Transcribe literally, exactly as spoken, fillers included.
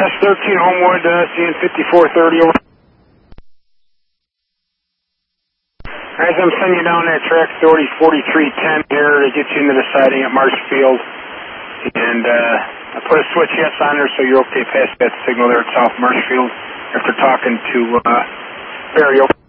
S thirteen Homewood, uh, seeing fifty-four thirty over. As I'm sending you down that track, authority forty-three ten here to get you into the siding at Marshfield. And uh, I put a switch yes on there so you're okay past that signal there at South Marshfield after talking to uh, Barry.